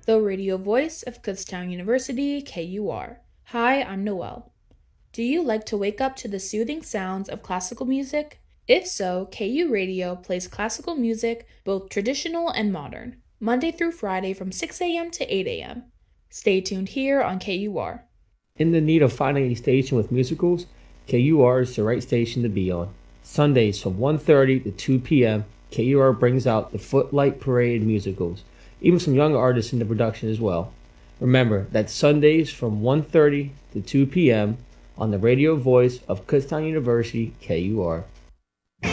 the radio voice of Kutztown University, KUR. Hi, I'm Noelle. Do you like to wake up to the soothing sounds of classical music? If so, KU Radio plays classical music, both traditional and modern, Monday through Friday from 6 a.m. to 8 a.m. Stay tuned here on KUR. In the need of finding a station with musicals, KUR is the right station to be on. Sundays from 1:30 to 2 p.m., KUR brings out the Footlight Parade musicals, even some young artists in the production as well. Remember, that's Sundays from 1:30 to 2 p.m. on the radio voice of Kutztown University, KUR.